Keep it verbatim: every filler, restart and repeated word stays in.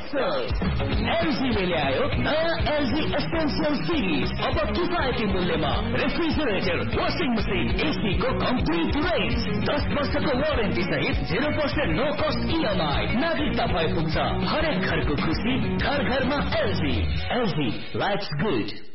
एलजीले ल्यायो नयाँ LG essential series. अब किफायती मूल्यमा रेफ्रिजरेटर, वाशिङ मसिन, एसी को कम्प्लिट रेन्ज, दस वर्षको वारेन्टी सहित zero percent no cost EMI. नागरिकता भए पुग्छ हरेक घरको खुसी, घर घरमा एलजी। LG lives good.